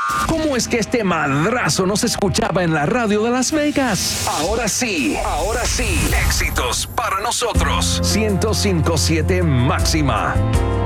¿Cómo es que este madrazo no se escuchaba en la radio de Las Vegas? Ahora sí. Éxitos para nosotros. 105.7 Máxima.